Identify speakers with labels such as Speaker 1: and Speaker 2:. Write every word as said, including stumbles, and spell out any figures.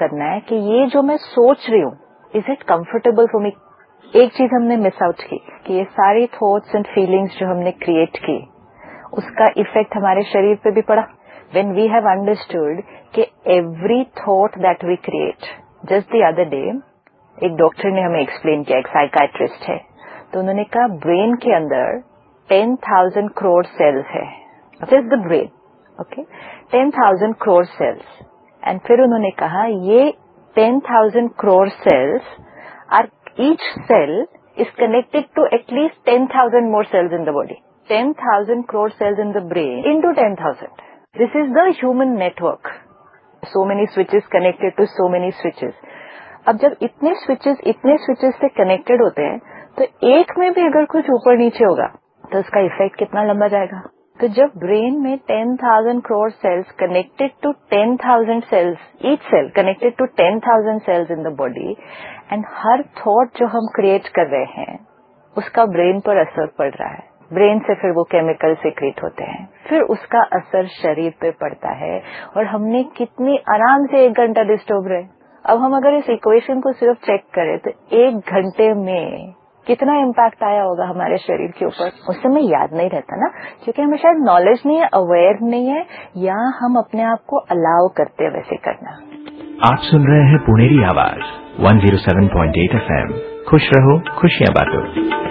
Speaker 1: करना है कि ये जो मैं सोच रही हूँ, is it comfortable for me. एक चीज हमने मिस आउट की कि ये सारी थॉट्स एंड फीलिंग्स जो हमने क्रिएट की, उसका इफेक्ट हमारे शरीर पे भी पड़ा। व्हेन वी हैव अंडरस्टूड कि every thought that we create, just the other day एक डॉक्टर ने हमें एक्सप्लेन किया, एक साइकाइट्रिस्ट है, तो उन्होंने कहा ब्रेन के अंदर टेन थाउजेंड करोड़ सेल्स है, just the brain, okay, ten thousand crore sales. And फिर उन्होंने कहा ये ten thousand crore sales are, each cell is connected to at least ten thousand more cells in the body. ten thousand crore cells in the brain into ten thousand. This is the human network. So many switches connected to so many switches. अब जब इतने switches इतने switches से connected होते हैं, तो एक में भी अगर कुछ ऊपर नीचे होगा तो उसका इफेक्ट कितना लंबा जाएगा। तो जब ब्रेन में ten thousand crore cells connected to ten thousand cells, each cell connected to ten thousand cells in the body, and her thought जो हम क्रिएट कर रहे हैं उसका ब्रेन पर असर पड़ रहा है, ब्रेन से फिर वो केमिकल सीक्रेट होते हैं, फिर उसका असर शरीर पे पड़ता है, और हमने कितनी आराम से एक घंटा डिस्टर्ब रहे। अब हम अगर इस इक्वेशन को सिर्फ चेक करें तो एक घंटे में कितना इम्पैक्ट आया होगा हमारे शरीर के ऊपर। उस समय याद नहीं रहता ना, क्योंकि हमें शायद नॉलेज नहीं है, अवेयर नहीं है, या हम अपने आप को अलाउ करते हैं वैसे करना।
Speaker 2: आप सुन रहे हैं पुणेरी आवाज one zero seven point eight F M. खुश रहो, खुशियां बांटो।